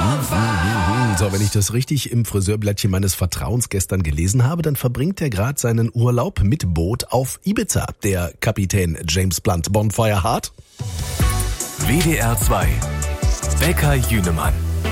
So, wenn ich das richtig im Friseurblättchen meines Vertrauens gestern gelesen habe, dann verbringt er gerade seinen Urlaub mit Boot auf Ibiza. Der Kapitän James Blunt. Bonfire hart. WDR 2. Bäcker Jünemann.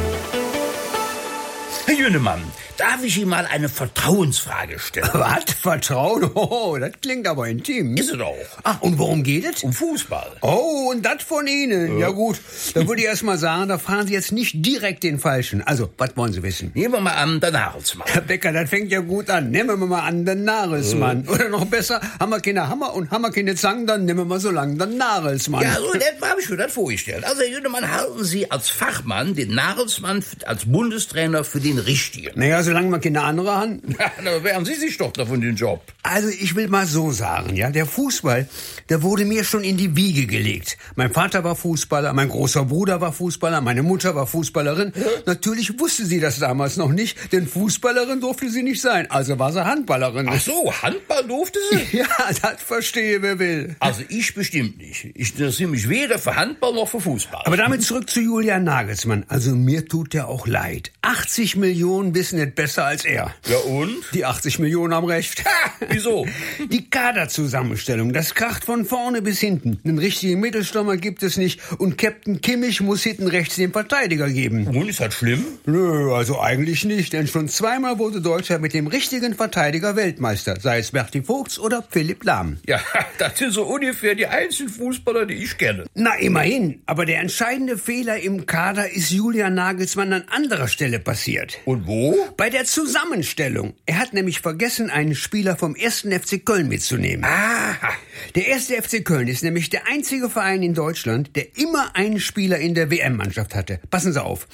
Herr Jünemann, darf ich Ihnen mal eine Vertrauensfrage stellen? Was? Vertrauen? Oh, das klingt aber intim. Ist es auch. Ach, und worum geht es? Um Fußball. Oh, und das von Ihnen. Ja gut, da würde ich erst mal sagen, da fragen Sie jetzt nicht direkt den Falschen. Also, was wollen Sie wissen? Nehmen wir mal an, der Nagelsmann. Herr Becker, das fängt ja gut an. Nehmen wir mal an, den Nagelsmann. Oder noch besser, haben wir keine Hammer und haben wir keine Zangen, dann nehmen wir mal so lang den Nagelsmann. Ja, so etwa habe ich mir das vorgestellt. Also, Herr Jünemann, halten Sie als Fachmann den Nagelsmann als Bundestrainer für den Richtigen? Naja, solange wir keine andere haben. Ja, dann wehren Sie sich doch davon den Job. Also ich will mal so sagen, ja, der Fußball, der wurde mir schon in die Wiege gelegt. Mein Vater war Fußballer, mein großer Bruder war Fußballer, meine Mutter war Fußballerin. Natürlich wusste sie das damals noch nicht, denn Fußballerin durfte sie nicht sein, also war sie Handballerin. Ach so, Handball durfte sie? Ja, das verstehe wer will. Also ich bestimmt nicht. Ich interessiere mich weder für Handball noch für Fußball. Aber damit zurück zu Julian Nagelsmann. Also mir tut der auch leid. 80 Millionen wissen nicht besser als er. Ja und? Die 80 Millionen haben recht. Ha, wieso? Die Kaderzusammenstellung, das kracht von vorne bis hinten. Einen richtigen Mittelstürmer gibt es nicht und Captain Kimmich muss hinten rechts den Verteidiger geben. Und ist das schlimm? Nö, also eigentlich nicht, denn schon zweimal wurde Deutschland mit dem richtigen Verteidiger Weltmeister, sei es Berti Vogts oder Philipp Lahm. Ja, das sind so ungefähr die einzigen Fußballer, die ich kenne. Na, immerhin. Aber der entscheidende Fehler im Kader ist Julian Nagelsmann an anderer Stelle passiert. Und wo? Bei der Zusammenstellung. Er hat nämlich vergessen, einen Spieler vom 1. FC Köln mitzunehmen. Aha. Der 1. FC Köln ist nämlich der einzige Verein in Deutschland, der immer einen Spieler in der WM-Mannschaft hatte. Passen Sie auf.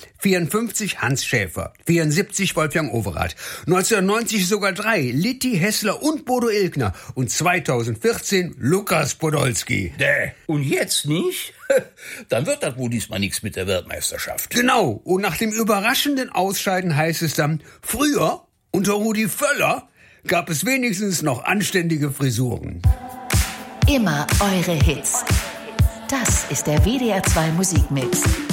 54 Hans Schäfer, 74 Wolfgang Overath, 1990 sogar 3, Litti, Hessler und Bodo Illgner und 2014 Lukas Podolski. Und jetzt nicht? Dann wird das wohl diesmal nichts mit der Weltmeisterschaft. Genau. Und nach dem überraschenden Ausscheiden heißt es dann, früher, unter Rudi Völler, gab es wenigstens noch anständige Frisuren. Immer eure Hits. Das ist der WDR 2 Musikmix.